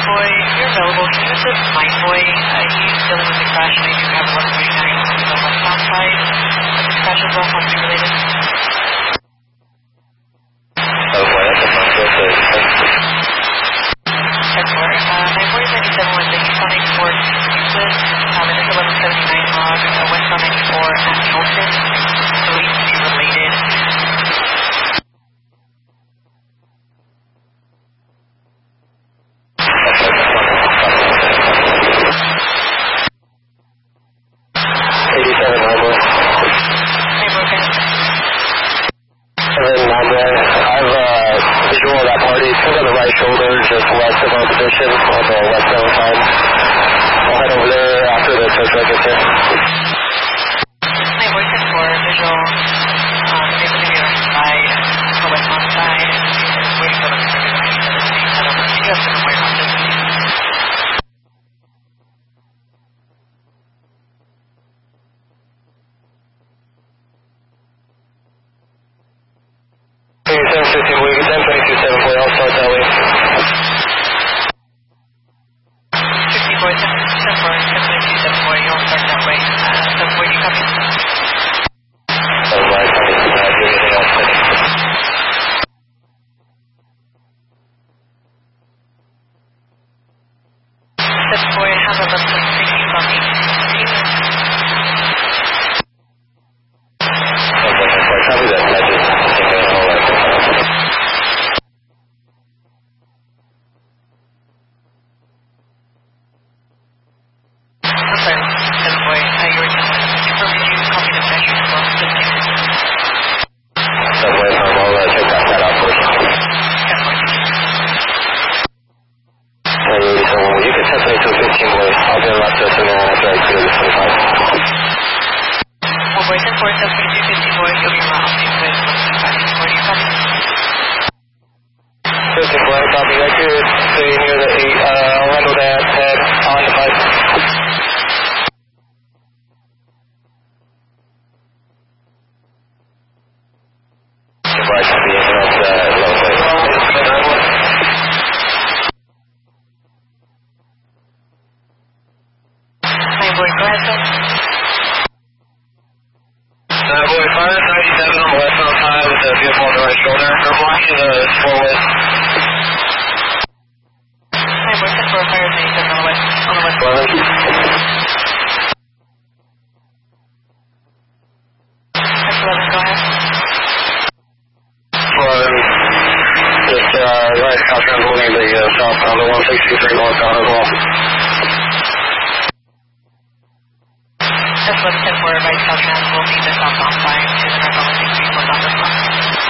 Boy, if you're available, can you assist Mike Boy? He's dealing with a crash and I do have 139 on the westbound side. This crash is all possibly related. My boy is 97 with the Sonic Ford Euclid. It is 1179 log, westbound 94 at Milton. Believed to be related. That's what 10-4 by South Mass will be this